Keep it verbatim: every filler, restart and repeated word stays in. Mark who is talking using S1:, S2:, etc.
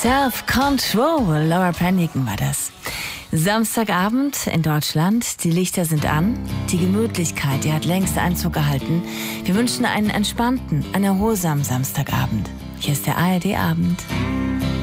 S1: Self-Control, Laura Branigan war das. Samstagabend in Deutschland, die Lichter sind an, die Gemütlichkeit, die hat längst Einzug gehalten. Wir wünschen einen entspannten, einen erholsamen Samstagabend. Hier ist der A R D-Abend.